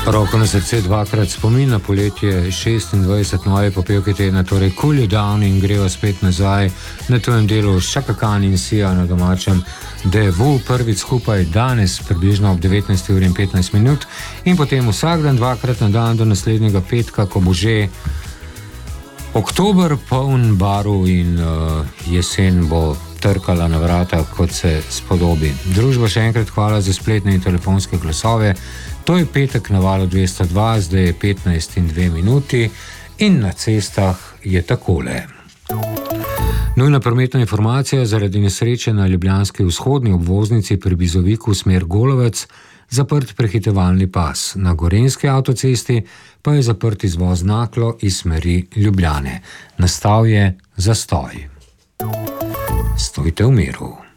Roko na srce dvakrat spomin na poletje 26 nove popevke tedna, torej Cool You Down in greva spet nazaj na tujem delu Chaka Khan in Sia na domačem Devu, prvič skupaj danes približno ob 19:15 in potem vsak dan dvakrat na dan do naslednjega petka, ko bo že oktober poln barv in jesen bo trkala na vrata, kot se spodobi. Družba, še enkrat hvala za spletne in telefonske glasove. To je petek na valu 202, zdaj je 15:02 in na cestah je takole. Nujna prometna informacija: zaradi nesreče na ljubljanski vzhodni obvoznici pri Bizoviku smer Golovec zaprt prehitevalni pas. Na gorenjski avtocesti pa je zaprt izvoz Naklo iz smeri Ljubljane. Nastal je zastoj. Stojte v miru.